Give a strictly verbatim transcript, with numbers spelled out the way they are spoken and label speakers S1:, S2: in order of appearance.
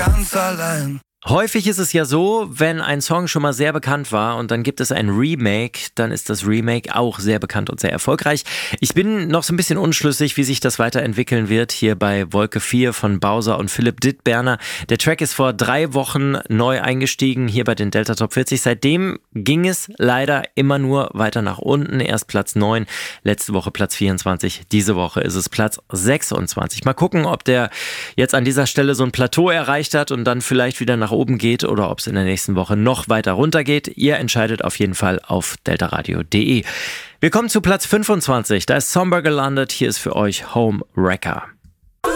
S1: ganz allein.
S2: Häufig ist es ja so, wenn ein Song schon mal sehr bekannt war und dann gibt es ein Remake, dann ist das Remake auch sehr bekannt und sehr erfolgreich. Ich bin noch so ein bisschen unschlüssig, wie sich das weiterentwickeln wird hier bei Wolke vier von Bowser und Philipp Dittberner. Der Track ist vor drei Wochen neu eingestiegen hier bei den Delta Top vierzig. Seitdem ging es leider immer nur weiter nach unten. Erst Platz neun, letzte Woche Platz vierundzwanzig, diese Woche ist es Platz sechsundzwanzig. Mal gucken, ob der jetzt an dieser Stelle so ein Plateau erreicht hat und dann vielleicht wieder nach oben geht oder ob es in der nächsten Woche noch weiter runter geht. Ihr entscheidet auf jeden Fall auf deltaradio punkt de. Wir kommen zu Platz fünfundzwanzig. Da ist Somber gelandet. Hier ist für euch Home Wrecker.